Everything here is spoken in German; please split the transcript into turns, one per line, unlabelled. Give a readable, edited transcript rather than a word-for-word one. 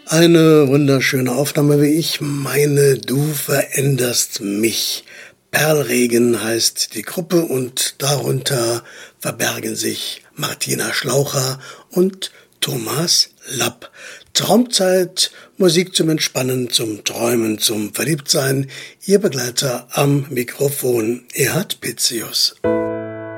Eine wunderschöne Aufnahme, wie ich meine, du veränderst mich. Perlregen heißt die Gruppe und darunter verbergen sich Martina Schlaucher und Thomas Lapp. Traumzeit, Musik zum Entspannen, zum Träumen, zum Verliebtsein. Ihr Begleiter am Mikrofon, Erhard Pitzius.